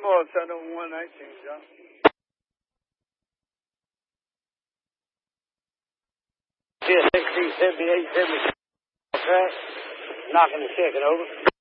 more 70119, John. Yeah, 1678, 70. Track. Knocking and checking, over.